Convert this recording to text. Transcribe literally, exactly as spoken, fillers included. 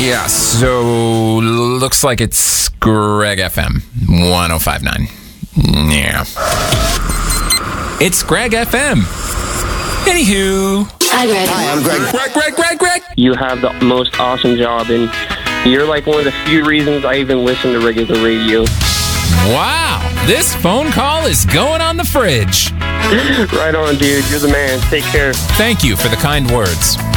Yeah, so looks like it's Greg F M one oh five point nine. Yeah. It's Greg F M. Anywho. Hi, Greg. Hi, I'm Greg. Greg, Greg, Greg, Greg. You have the most awesome job, and you're like one of the few reasons I even listen to regular radio. Wow, this phone call is going on the fridge. Right on, dude. You're the man. Take care. Thank you for the kind words.